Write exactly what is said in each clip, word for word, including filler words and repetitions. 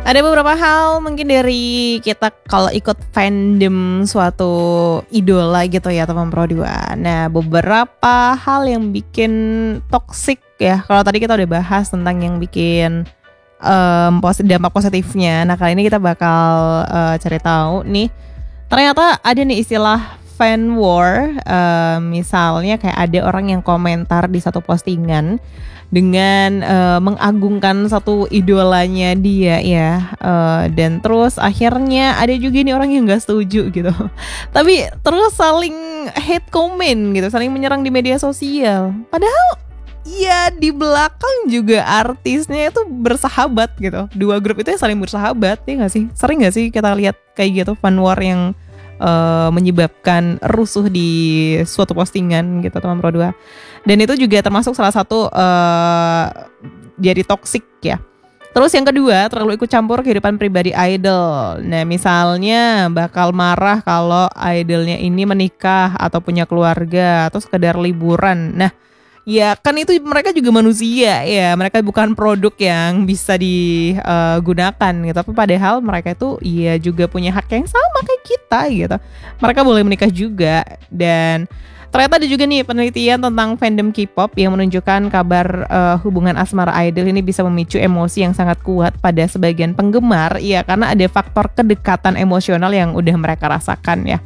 Ada beberapa hal mungkin dari kita kalau ikut fandom suatu idola gitu ya teman Pro dua. Nah, beberapa hal yang bikin toxic ya. Kalau tadi kita udah bahas tentang yang bikin um, posi- dampak positifnya. Nah, kali ini kita bakal uh, cari tahu nih. Ternyata ada nih istilah fan war. Uh, misalnya kayak ada orang yang komentar di satu postingan dengan uh, mengagungkan satu idolanya dia ya, uh, dan terus akhirnya ada juga nih orang yang nggak setuju gitu, tapi terus saling hate comment gitu, saling menyerang di media sosial. Padahal ya di belakang juga artisnya itu bersahabat gitu, dua grup itu ya saling bersahabat ya nggak sih? Sering nggak sih kita lihat kayak gitu fan war yang uh, menyebabkan rusuh di suatu postingan gitu teman Pro dua. Dan itu juga termasuk salah satu uh, jadi toksik ya. Terus yang kedua, terlalu ikut campur kehidupan pribadi idol. Nah, misalnya bakal marah kalau idolnya ini menikah atau punya keluarga atau sekedar liburan. Nah, ya kan itu mereka juga manusia ya. Mereka bukan produk yang bisa digunakan gitu. Tapi padahal mereka itu ya juga punya hak yang sama kayak kita gitu. Mereka boleh menikah juga. Dan ternyata ada juga nih penelitian tentang fandom K-pop yang menunjukkan kabar uh, hubungan asmara idol ini bisa memicu emosi yang sangat kuat pada sebagian penggemar, ya karena ada faktor kedekatan emosional yang udah mereka rasakan ya.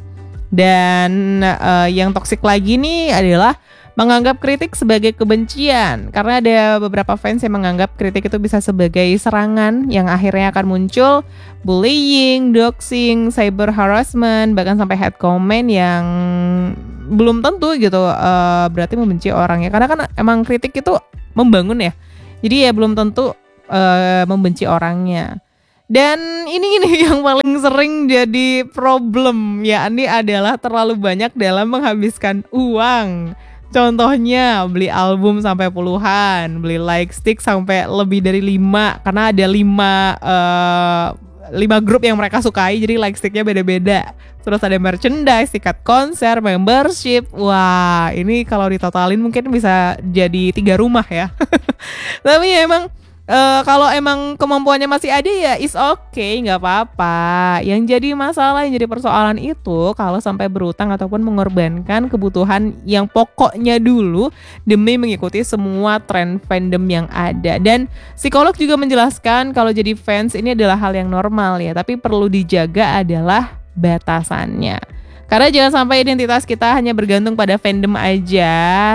Dan uh, yang toksik lagi nih adalah menganggap kritik sebagai kebencian, karena ada beberapa fans yang menganggap kritik itu bisa sebagai serangan yang akhirnya akan muncul bullying, doxing, cyber harassment, bahkan sampai hate comment yang belum tentu gitu uh, berarti membenci orangnya, karena kan emang kritik itu membangun ya, jadi ya belum tentu uh, membenci orangnya. Dan ini ini yang paling sering jadi problem ya, ini adalah terlalu banyak dalam menghabiskan uang. Contohnya beli album sampai puluhan, beli like stick sampai lebih dari lima, karena ada lima uh, lima grup yang mereka sukai, jadi like sticknya beda-beda. Terus ada merchandise, tiket konser, membership. Wah, ini kalau ditotalin mungkin bisa jadi tiga rumah ya. Tapi ya emang Uh, kalau emang kemampuannya masih ada ya is okay, nggak apa-apa. Yang jadi masalah, yang jadi persoalan itu kalau sampai berutang ataupun mengorbankan kebutuhan yang pokoknya dulu demi mengikuti semua tren fandom yang ada. Dan psikolog juga menjelaskan kalau jadi fans ini adalah hal yang normal ya, tapi perlu dijaga adalah batasannya. Karena jangan sampai identitas kita hanya bergantung pada fandom aja.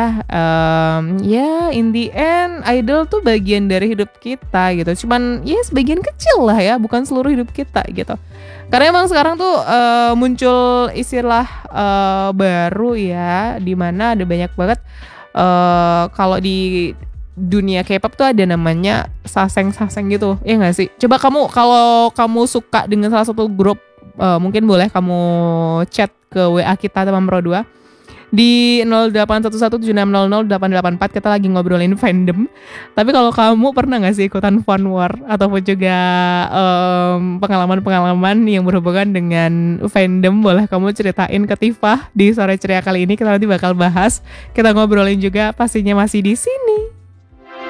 Um, ya, yeah, in the end, idol tuh bagian dari hidup kita gitu. Cuman ya sebagian kecil lah ya, bukan seluruh hidup kita gitu. Karena emang sekarang tuh uh, muncul istilah uh, baru ya, dimana ada banyak banget uh, kalau di dunia K-pop tuh ada namanya saseng-saseng gitu. Ya nggak sih? Coba kamu kalau kamu suka dengan salah satu grup, Uh, mungkin boleh kamu chat ke W A kita teman Pro dua di nol delapan satu satu tujuh enam nol nol delapan delapan empat. Kita lagi ngobrolin fandom. Tapi kalau kamu pernah gak sih ikutan fan war ataupun juga um, pengalaman-pengalaman yang berhubungan dengan fandom, boleh kamu ceritain ke Tifa di Sore Ceria kali ini. Kita nanti bakal bahas, kita ngobrolin juga, pastinya masih di sini.